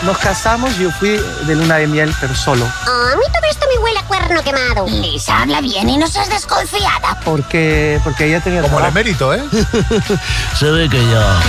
Nos casamos y yo fui de luna de miel, pero solo. A mí todo esto me huele a cuerno quemado. Lisa, habla bien y no seas desconfiada. Porque ella tenía Como el trabajo. emérito, ¿eh? Se ve que ya.